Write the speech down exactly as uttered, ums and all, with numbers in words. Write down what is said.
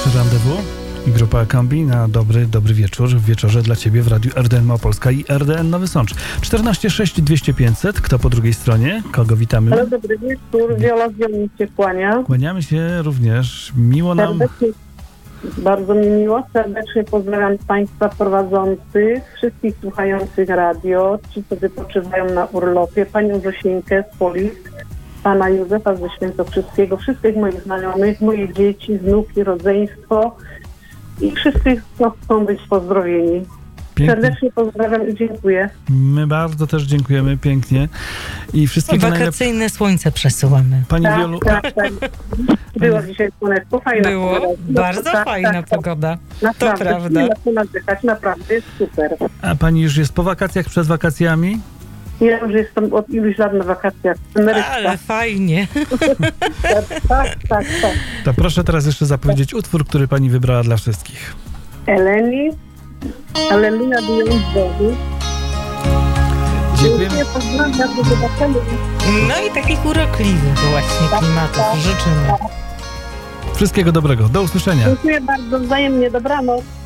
Nasze Rendezvous i grupa Kombi na dobry, dobry wieczór. W wieczorze dla Ciebie w Radiu R D N Małopolska i R D N Nowy Sącz. czternaście sześć dwieście pięćset. Kto po drugiej stronie? Kogo witamy? Halo, dobry wieczór. Wiola z Wielni się kłania. Kłaniamy się również. Miło nam... Serdecznie, bardzo mi miło. Serdecznie pozdrawiam Państwa prowadzących, wszystkich słuchających radio, ci, co wypoczywają na urlopie, Panią Zosieńkę z Polic, Pana Józefa ze Świętokrzyskiego, wszystkich moich znajomych, moje dzieci, wnuki, rodzeństwo i wszystkich, co chcą być pozdrowieni. Pięknie. Serdecznie pozdrawiam i dziękuję. My bardzo też dziękujemy pięknie i wszystkiego Wakacyjne najlepszego. słońce przesyłamy. Pani Tak, Wiolu... tak, tak. Było dzisiaj słoneczko, fajna Było pogoda. bardzo tak, fajna tak, tak. pogoda. Naprawdę, To prawda. nie ma co narzekać, naprawdę jest super. A Pani już jest po wakacjach, przed wakacjami? Ja już jestem od iluś lat na wakacjach. Emerytka. Ale fajnie. Tak, tak, tak. To proszę teraz jeszcze zapowiedzieć utwór, który Pani wybrała dla wszystkich. Eleni, Aleluja, Beyond Bogu. Dziękujemy. Pozdrawiam, do zobaczenia. No i takich urokliwych właśnie klimatów życzymy. Wszystkiego dobrego. Do usłyszenia. Dziękuję bardzo, wzajemnie, dobranoc.